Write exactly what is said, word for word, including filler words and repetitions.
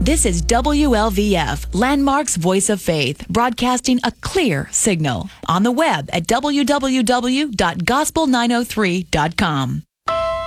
This is W L V F, Landmark's Voice of Faith, broadcasting a clear signal. On the web at w w w dot gospel nine oh three dot com.